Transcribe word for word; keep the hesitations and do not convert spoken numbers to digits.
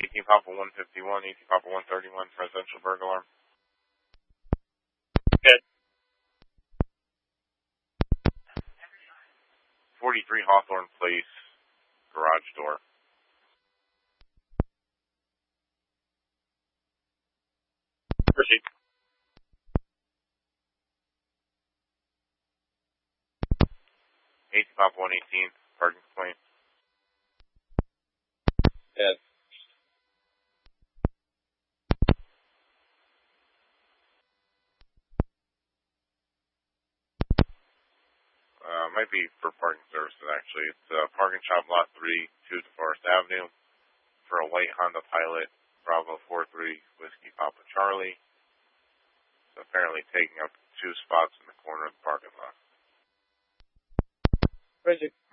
eighteen Papa one fifty-one, eighteen Papa one thirty-one, residential burglar alarm. Good. forty-three Hawthorne Place, garage door. Proceed. eighteen Papa one eighteen, parking complaint. Good. Uh, might be for parking services, actually. It's uh, parking shop lot three, two DeForest Avenue, for a white Honda Pilot, Bravo four three, Whiskey Papa Charlie. So apparently taking up two spots in the corner of the parking lot. Proceed.